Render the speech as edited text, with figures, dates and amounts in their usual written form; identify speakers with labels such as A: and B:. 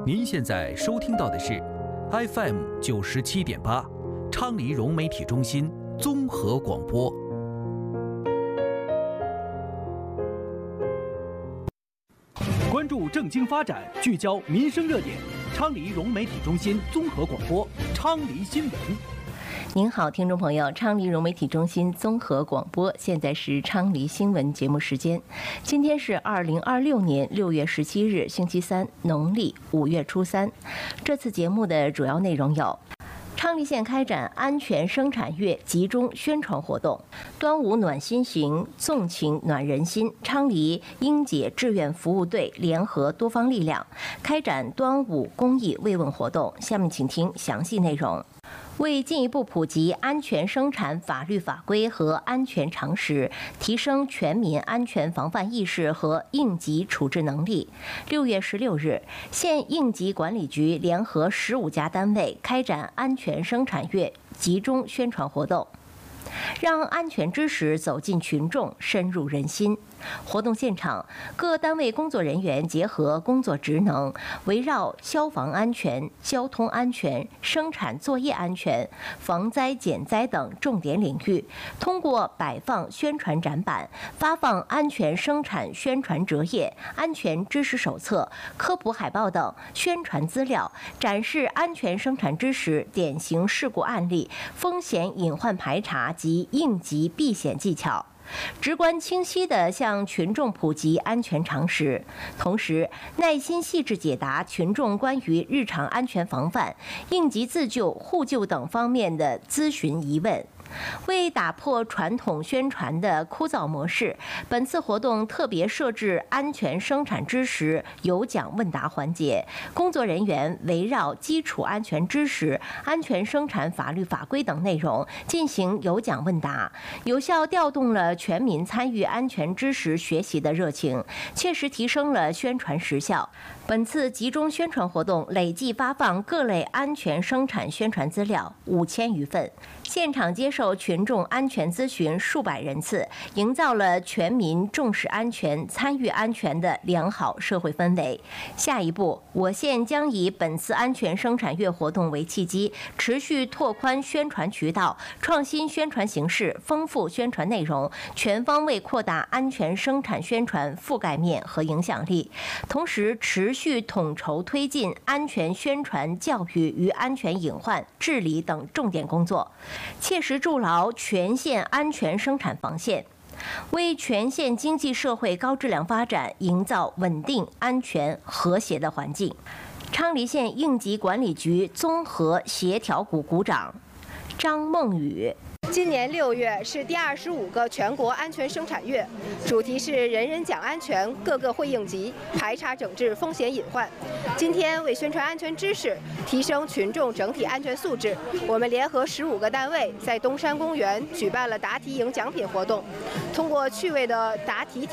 A: 您现在收听到的是 FM 97.8，昌黎融媒体中心综合广播。关注政经发展，聚焦民生热点，昌黎融媒体中心综合广播，昌黎新闻。
B: 您好，听众朋友，昌黎融媒体中心综合广播，现在是昌黎新闻节目时间。今天是2026年6月17日，星期三，农历5月初3。这次节目的主要内容有：昌黎县开展安全生产月集中宣传活动，端午暖心行，纵情暖人心。昌黎英姐志愿服务队联合多方力量，开展端午公益慰问活动。下面请听详细内容。为进一步普及安全生产法律法规和安全常识，提升全民安全防范意识和应急处置能力，6月16日，县应急管理局联合15家单位开展安全生产月集中宣传活动，让安全知识走进群众，深入人心。活动现场，各单位工作人员结合工作职能，围绕消防安全、交通安全、生产作业安全、防灾减灾等重点领域，通过摆放宣传展板、发放安全生产宣传折页、安全知识手册、科普海报等宣传资料，展示安全生产知识、典型事故案例、风险隐患排查及应急避险技巧，直观清晰地向群众普及安全常识，同时耐心细致解答群众关于日常安全防范、应急自救、互救等方面的咨询疑问。为打破传统宣传的枯燥模式，本次活动特别设置安全生产知识有奖问答环节，工作人员围绕基础安全知识、安全生产法律法规等内容进行有奖问答，有效调动了全民参与安全知识学习的热情，切实提升了宣传时效。本次集中宣传活动累计发放各类安全生产宣传资料5000余份，现场接受群众安全咨询数百人次，营造了全民重视安全、参与安全的良好社会氛围。下一步，我县将以本次安全生产月活动为契机，持续拓宽宣传渠道，创新宣传形式，丰富宣传内容，全方位扩大安全生产宣传覆盖面和影响力。同时，持续统筹推进安全宣传教育与安全隐患治理等重点工作，切实筑牢全县安全生产防线，为全县经济社会高质量发展营造稳定、安全、和谐的环境。昌黎县应急管理局综合协调股股长张梦雨。
C: 今年6月是第25个全国安全生产月，主题是人人讲安全，个个会应急，排查整治风险隐患。今天为宣传安全知识，提升群众整体安全素质，我们联合15个单位在东山公园举办了答题营奖品活动，通过趣味的答题